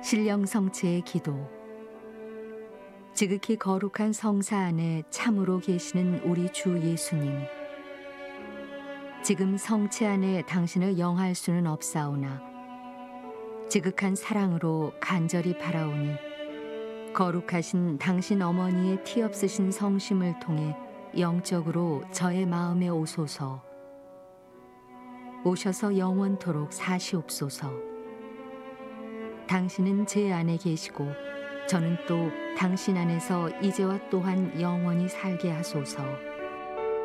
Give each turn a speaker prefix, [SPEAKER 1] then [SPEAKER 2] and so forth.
[SPEAKER 1] 신령 성체의 기도. 지극히 거룩한 성사 안에 참으로 계시는 우리 주 예수님, 지금 성체 안에 당신을 영할 수는 없사오나 지극한 사랑으로 간절히 바라오니 거룩하신 당신 어머니의 티 없으신 성심을 통해 영적으로 저의 마음에 오소서. 오셔서 영원토록 사시옵소서. 당신은 제 안에 계시고 저는 또 당신 안에서 이제와 또한 영원히 살게 하소서.